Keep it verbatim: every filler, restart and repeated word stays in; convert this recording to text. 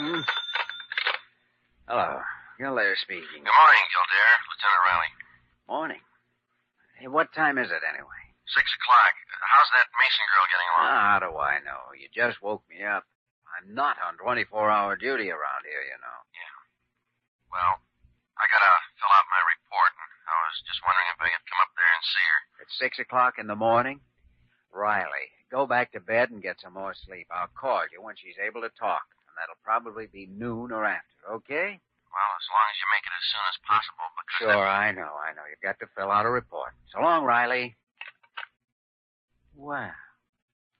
Hmm. Hello. Kildare speaking. Good morning, Kildare. Lieutenant Riley. Morning. Hey, what time is it anyway? Six o'clock. How's that Mason girl getting along? Ah, how do I know? You just woke me up. I'm not on twenty-four hour duty around here, you know. Yeah. Well, I gotta fill out my report, and I was just wondering if I could come up there and see her. It's six o'clock in the morning? Riley, go back to bed and get some more sleep. I'll call you when she's able to talk, and that'll probably be noon or after, okay? Well, as long as you make it as soon as possible, because... Sure, I know, I know. You've got to fill out a report. So long, Riley. Well...